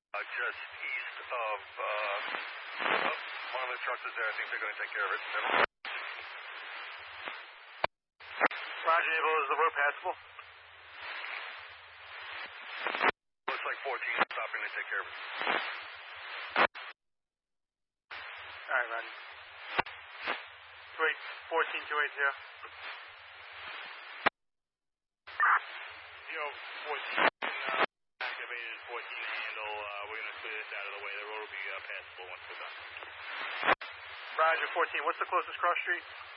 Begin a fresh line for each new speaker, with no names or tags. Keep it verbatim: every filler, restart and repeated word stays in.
Uh, just east of, uh, oh, one of the trucks is there. I think they're going to take care of it.
Roger, Able, is the road passable?
Looks like fourteen is stopping to take care of it.
Alright, Roger. two eight, fourteen, two eight zero.
Zero, fourteen, uh, activated, fourteen handle, uh, we're going to clear this out of the way. The road will be uh, passable once we're done.
Roger, fourteen, what's the closest cross street?